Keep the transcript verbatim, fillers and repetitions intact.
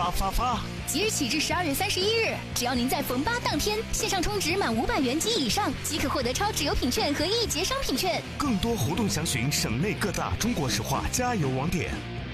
发发发！ 即日起至十二月三十一日，只要您在逢八当天线上充值满五百元及以上，即可获得超值优品券和一节商品券。 更多活动详询省内各大中国石化加油网点。